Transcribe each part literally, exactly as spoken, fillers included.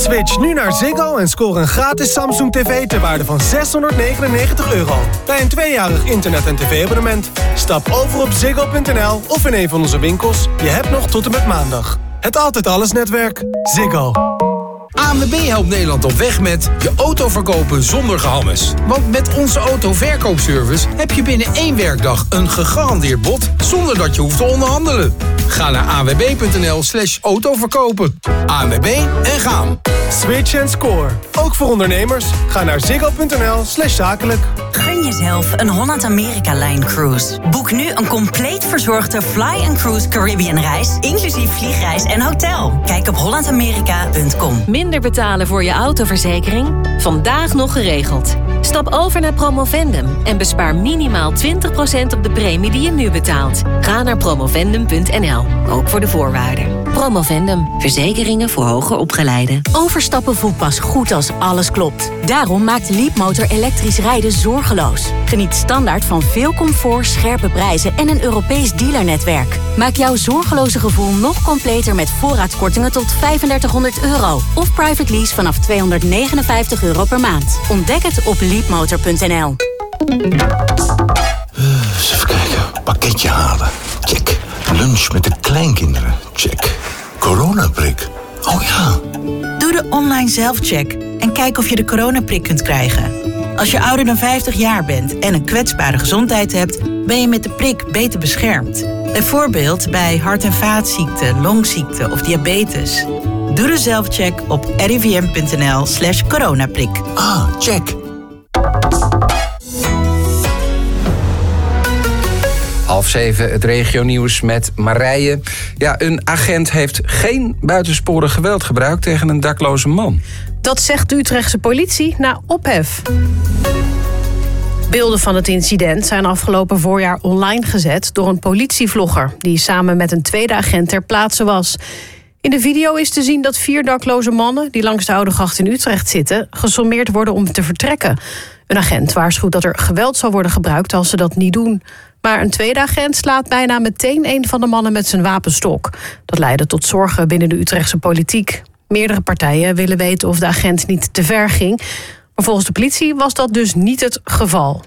Switch nu naar Ziggo en score een gratis Samsung tv ter waarde van zeshonderdnegenennegentig euro. Bij een tweejarig internet- en tv-abonnement. Stap over op ziggo punt n l of in een van onze winkels. Je hebt nog tot en met maandag. Het Altijd Alles netwerk. Ziggo. A N W B helpt Nederland op weg met je auto verkopen zonder gehammes. Want met onze autoverkoopservice heb je binnen één werkdag een gegarandeerd bod zonder dat je hoeft te onderhandelen. Ga naar a n w b punt n l slash autoverkopen. A N W B en gaan. Switch en score. Ook voor ondernemers. Ga naar ziggo punt n l slash zakelijk. Gun jezelf een Holland-Amerika-Line-cruise. Boek nu een compleet verzorgde Fly&Cruise Caribbean-reis, inclusief vliegreis en hotel. Kijk op holland amerika punt com. Minder betalen voor je autoverzekering? Vandaag nog geregeld. Stap over naar Promovendum en bespaar minimaal twintig procent op de premie die je nu betaalt. Ga naar promovendum punt n l, ook voor de voorwaarden. Promovendum, verzekeringen voor hoger opgeleiden. Overstappen voelt pas goed als alles klopt. Daarom maakt Leapmotor elektrisch rijden zorgeloos. Geniet standaard van veel comfort, scherpe prijzen en een Europees dealernetwerk. Maak jouw zorgeloze gevoel nog completer met voorraadkortingen tot vijfendertighonderd euro. Of private lease vanaf tweehonderdnegenenvijftig euro per maand. Ontdek het op leapmotor punt n l. Eens even kijken. Pakketje halen. Check. Lunch met de kleinkinderen. Check. Coronaprik. Oh ja. Doe de online zelfcheck en kijk of je de coronaprik kunt krijgen. Als je ouder dan vijftig jaar bent en een kwetsbare gezondheid hebt, ben je met de prik beter beschermd. Bijvoorbeeld bij hart- en vaatziekten, longziekten of diabetes. Doe de zelfcheck op r i v m punt n l slash coronaprik. Ah, check. Half zeven, het regionieuws met Marije. Ja, een agent heeft geen buitensporig geweld gebruikt tegen een dakloze man. Dat zegt de Utrechtse politie na ophef. Beelden van het incident zijn afgelopen voorjaar online gezet door een politievlogger die samen met een tweede agent ter plaatse was. In de video is te zien dat vier dakloze mannen die langs de Oudegracht in Utrecht zitten gesommeerd worden om te vertrekken. Een agent waarschuwt dat er geweld zal worden gebruikt als ze dat niet doen. Maar een tweede agent slaat bijna meteen een van de mannen met zijn wapenstok. Dat leidde tot zorgen binnen de Utrechtse politiek. Meerdere partijen willen weten of de agent niet te ver ging. Maar volgens de politie was dat dus niet het geval.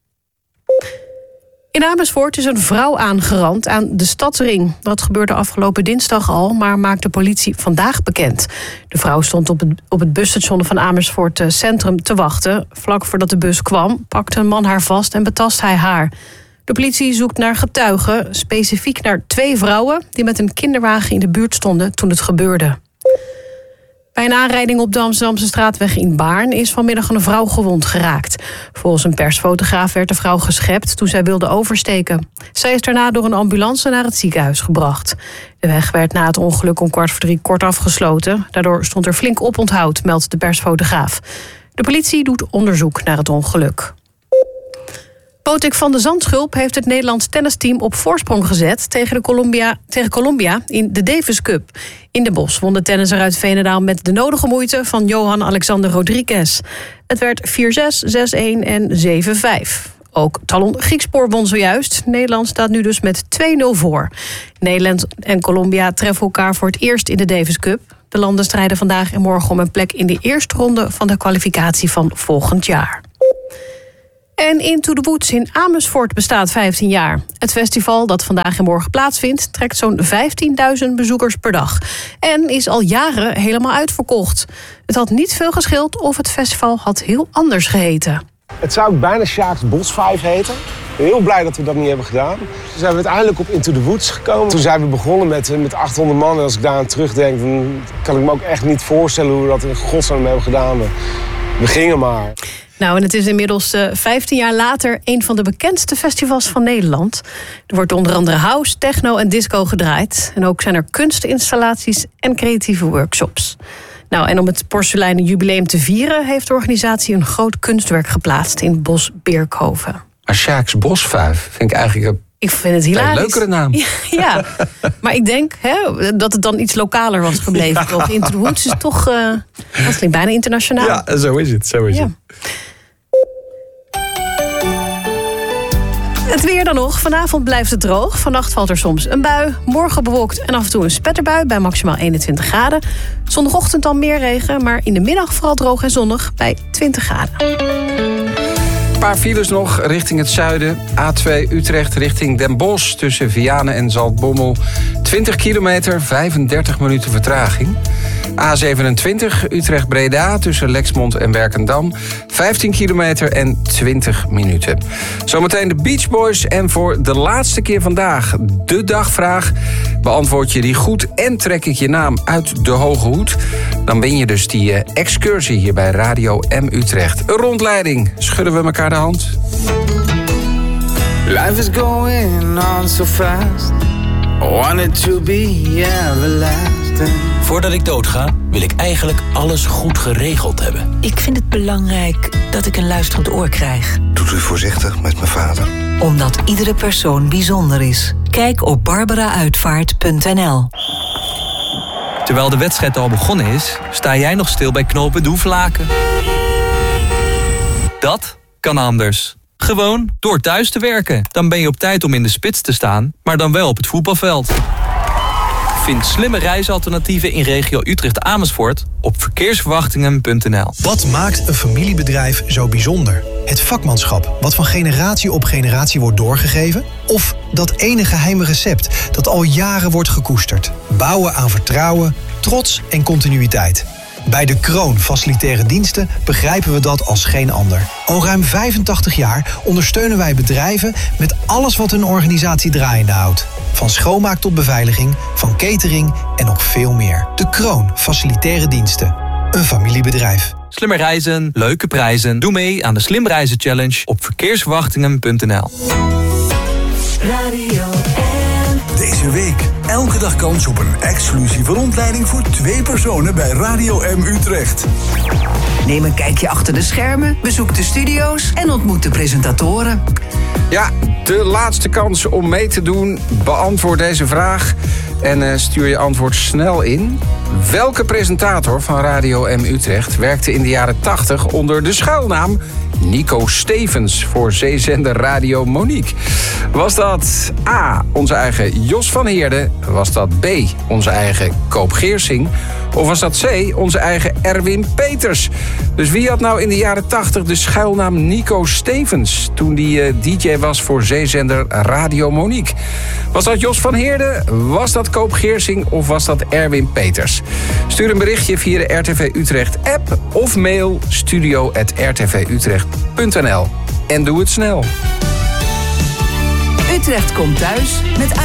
In Amersfoort is een vrouw aangerand aan de Stadsring. Dat gebeurde afgelopen dinsdag al, maar maakt de politie vandaag bekend. De vrouw stond op het, op het busstation van Amersfoort Centrum te wachten. Vlak voordat de bus kwam, pakte een man haar vast en betast hij haar. De politie zoekt naar getuigen, specifiek naar twee vrouwen die met een kinderwagen in de buurt stonden toen het gebeurde. Bij een aanrijding op de Amsterdamse straatweg in Baarn is vanmiddag een vrouw gewond geraakt. Volgens een persfotograaf werd de vrouw geschept toen zij wilde oversteken. Zij is daarna door een ambulance naar het ziekenhuis gebracht. De weg werd na het ongeluk om kwart voor drie kort afgesloten. Daardoor stond er flink oponthoud, meldt de persfotograaf. De politie doet onderzoek naar het ongeluk. Botik van de Zandschulp heeft het Nederlands tennisteam op voorsprong gezet tegen, de Colombia, tegen Colombia in de Davis Cup. In de Bosch won de tennisser uit Veenendaal met de nodige moeite van Johan Alexander Rodriguez. Het werd vier zes, zes-een en zeven vijf. Ook Talon Griekspoor won zojuist. Nederland staat nu dus met twee nul voor. Nederland en Colombia treffen elkaar voor het eerst in de Davis Cup. De landen strijden vandaag en morgen om een plek in de eerste ronde van de kwalificatie van volgend jaar. En Into the Woods in Amersfoort bestaat vijftien jaar. Het festival dat vandaag en morgen plaatsvindt trekt zo'n vijftienduizend bezoekers per dag. En is al jaren helemaal uitverkocht. Het had niet veel gescheeld of het festival had heel anders geheten. Het zou ook bijna Sjaaks Bos vijf heten. Ik ben heel blij dat we dat niet hebben gedaan. Toen zijn we uiteindelijk op Into the Woods gekomen. Toen zijn we begonnen met, met achthonderd man. En als ik daar aan terugdenk, dan kan ik me ook echt niet voorstellen hoe we dat in godsnaam hebben gedaan. We gingen maar. Nou, en het is inmiddels uh, vijftien jaar later een van de bekendste festivals van Nederland. Er wordt onder andere house, techno en disco gedraaid. En ook zijn er kunstinstallaties en creatieve workshops. Nou, en om het porseleinen jubileum te vieren heeft de organisatie een groot kunstwerk geplaatst in Bos Beerkhoven. Maar Sjaaks Bosvijf vind ik eigenlijk een, ik vind het hilarisch. een leukere naam. Ja, ja. Maar ik denk hè, dat het dan iets lokaler was gebleven. Ja. Toch? Into the Woods is toch, uh, dat klinkt bijna internationaal. Ja, zo is het. Zo is ja. het. Het weer dan nog. Vanavond blijft het droog. Vannacht valt er soms een bui. Morgen bewolkt en af en toe een spetterbui bij maximaal eenentwintig graden. Zondagochtend dan meer regen, maar in de middag vooral droog en zonnig bij twintig graden. Een paar files nog richting het zuiden. A twee Utrecht richting Den Bosch tussen Vianen en Zaltbommel. twintig kilometer, vijfendertig minuten vertraging. A zevenentwintig Utrecht-Breda tussen Lexmond en Werkendam. vijftien kilometer en twintig minuten. Zometeen de Beach Boys en voor de laatste keer vandaag de dagvraag. Beantwoord je die goed en trek ik je naam uit de hoge hoed. Dan win je dus die uh, excursie hier bij Radio M Utrecht. Een rondleiding. Schudden we elkaar de hand? Life is going on so fast. I want it to be everlasting. Voordat ik doodga, wil ik eigenlijk alles goed geregeld hebben. Ik vind het belangrijk dat ik een luisterend oor krijg. Doet u voorzichtig met mijn vader. Omdat iedere persoon bijzonder is. Kijk op barbara uitvaart punt n l. Terwijl de wedstrijd al begonnen is, sta jij nog stil bij knopen Hoevelaken. Dat kan anders. Gewoon door thuis te werken. Dan ben je op tijd om in de spits te staan, maar dan wel op het voetbalveld. Vind slimme reisalternatieven in regio Utrecht-Amersfoort op verkeersverwachtingen punt n l. Wat maakt een familiebedrijf zo bijzonder? Het vakmanschap, wat van generatie op generatie wordt doorgegeven? Of dat ene geheime recept dat al jaren wordt gekoesterd? Bouwen aan vertrouwen, trots en continuïteit. Bij De Kroon Facilitaire Diensten begrijpen we dat als geen ander. Al ruim vijfentachtig jaar ondersteunen wij bedrijven met alles wat hun organisatie draaiende houdt. Van schoonmaak tot beveiliging, van catering en nog veel meer. De Kroon Facilitaire Diensten. Een familiebedrijf. Slimmer reizen, leuke prijzen. Doe mee aan de Slim Reizen Challenge op verkeersverwachtingen punt n l. Radio M. Deze week elke dag kans op een exclusieve rondleiding voor twee personen bij Radio M Utrecht. Neem een kijkje achter de schermen, bezoek de studio's en ontmoet de presentatoren. Ja, de laatste kans om mee te doen. Beantwoord deze vraag en uh, stuur je antwoord snel in. Welke presentator van Radio M Utrecht werkte in de jaren tachtig onder de schuilnaam Nico Stevens voor zeezender Radio Monique? Was dat A, onze eigen Jos van Heerden? Was dat B, onze eigen Koop Geersing? Of was dat C, onze eigen Erwin Peters? Dus wie had nou in de jaren tachtig de schuilnaam Nico Stevens toen die uh, D J was voor zeezender Radio Monique? Was dat Jos van Heerden? Was dat Koop Geersing? Of was dat Erwin Peters? Stuur een berichtje via de R T V Utrecht app of mail studio apenstaartje r t v utrecht punt n l. En doe het snel. Utrecht komt thuis met